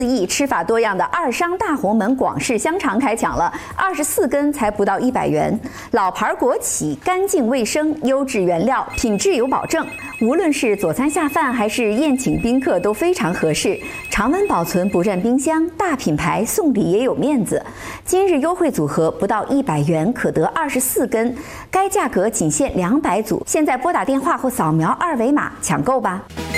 亿吃法多样的二商大红门广式香肠开抢了，24根才不到100元。老牌国企，干净卫生，优质原料，品质有保证。无论是佐餐下饭还是宴请宾客都非常合适。常温保存不占冰箱，大品牌送礼也有面子。今日优惠组合不到100元可得24根，该价格仅限200组。现在拨打电话或扫描2维码抢购吧。